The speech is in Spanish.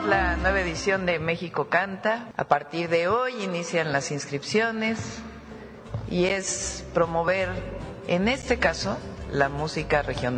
la nueva edición de México Canta. A partir de hoy inician las inscripciones y es promover, en este caso, la música regional.